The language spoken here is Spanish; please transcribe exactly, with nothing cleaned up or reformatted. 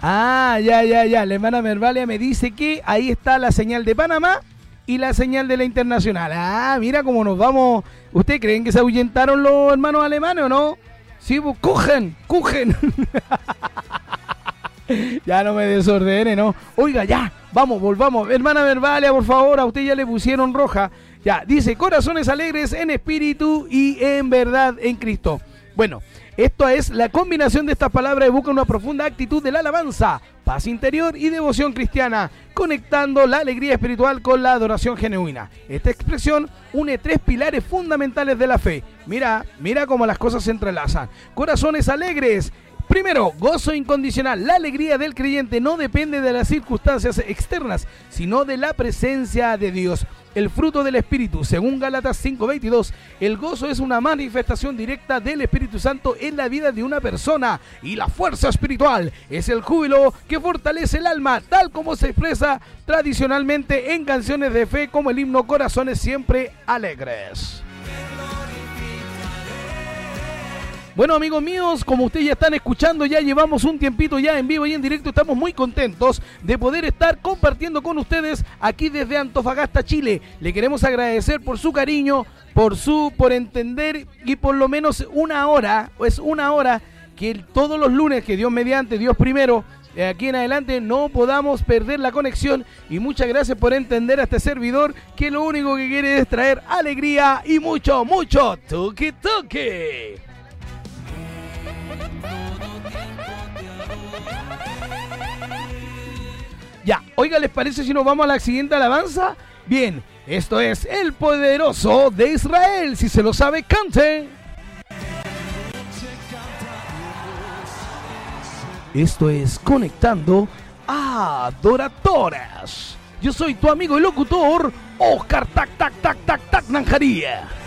Ah, ya, ya, ya. La hermana Mervalia me dice que ahí está la señal de Panamá y la señal de la internacional. Ah, mira cómo nos vamos. ¿Ustedes creen que se ahuyentaron los hermanos alemanes o no? Sí, pues, cogen, cogen. Ya no me desordene, ¿no? Oiga, ya, vamos, volvamos. Hermana Mervalia, por favor, a usted ya le pusieron roja. Ya, dice, corazones alegres en espíritu y en verdad en Cristo. Bueno, esto es la combinación de estas palabras, evoca una profunda actitud de la alabanza, paz interior y devoción cristiana, conectando la alegría espiritual con la adoración genuina. Esta expresión une tres pilares fundamentales de la fe. Mira, mira cómo las cosas se entrelazan. Corazones alegres. Primero, gozo incondicional. La alegría del creyente no depende de las circunstancias externas, sino de la presencia de Dios. El fruto del Espíritu, según Gálatas cinco veintidós, el gozo es una manifestación directa del Espíritu Santo en la vida de una persona. Y la fuerza espiritual es el júbilo que fortalece el alma, tal como se expresa tradicionalmente en canciones de fe como el himno Corazones Siempre Alegres. Bueno, amigos míos, como ustedes ya están escuchando, ya llevamos un tiempito ya en vivo y en directo. Estamos muy contentos de poder estar compartiendo con ustedes aquí desde Antofagasta, Chile. Le queremos agradecer por su cariño, por su, por entender y por lo menos una hora, es una hora que todos los lunes, que Dios mediante, Dios primero, de aquí en adelante no podamos perder la conexión. Y muchas gracias por entender a este servidor que lo único que quiere es traer alegría y mucho, mucho tuki tuki. Ya, oiga, ¿les parece si nos vamos a la siguiente alabanza? Bien, esto es El Poderoso de Israel. Si se lo sabe, cante. Esto es Conectando a Adoradores. Yo soy tu amigo y locutor, Oscar Tac Tac Tac Tac Tac Nanjaría.